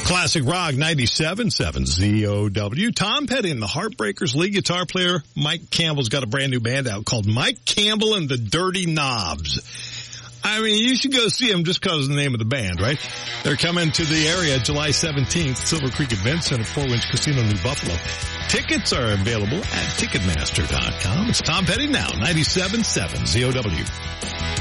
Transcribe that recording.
Classic Rock 97.7 ZOW. Tom Petty and the Heartbreakers. Lead guitar player Mike Campbell's got a brand new band out called Mike Campbell and the Dirty Knobs. I mean, you should go see them just because of the name of the band, right? They're coming to the area July 17th, Silver Creek Event Center, 4-Winch Casino, New Buffalo. Tickets are available at Ticketmaster.com. It's Tom Petty now, 97.7 ZOW.